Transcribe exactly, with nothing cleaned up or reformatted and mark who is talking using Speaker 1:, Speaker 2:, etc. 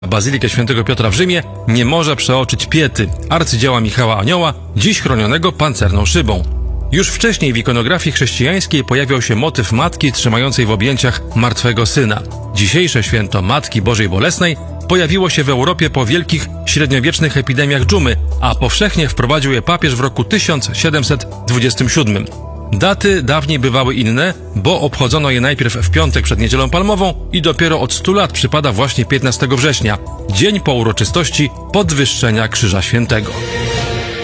Speaker 1: Bazylikę Świętego Piotra w Rzymie nie może przeoczyć Piety, arcydzieła Michała Anioła, dziś chronionego pancerną szybą. Już wcześniej w ikonografii chrześcijańskiej pojawiał się motyw matki trzymającej w objęciach martwego syna. Dzisiejsze święto Matki Bożej Bolesnej pojawiło się w Europie po wielkich średniowiecznych epidemiach dżumy, a powszechnie wprowadził je papież w roku tysiąc siedemset dwudziestym siódmym. Daty dawniej bywały inne, bo obchodzono je najpierw w piątek przed Niedzielą Palmową i dopiero od stu lat przypada właśnie piętnastego września, dzień po uroczystości podwyższenia Krzyża Świętego.